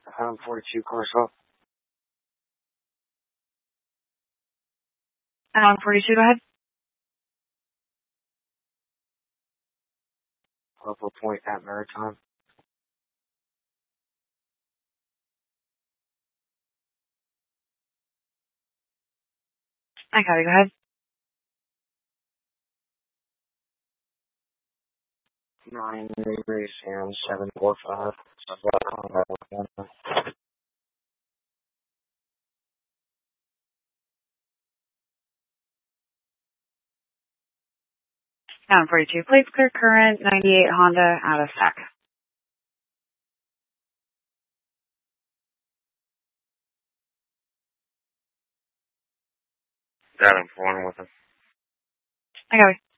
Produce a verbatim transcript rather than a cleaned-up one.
I'm forty-two Corso. Um, forty-two, go ahead. Purple Point at Maritime. I got it, go ahead. Nine degrees and seven four five. Combat with one. Um, forty-two, plates clear current, ninety-eight Honda, out of spec. Got him for one with him. I got it.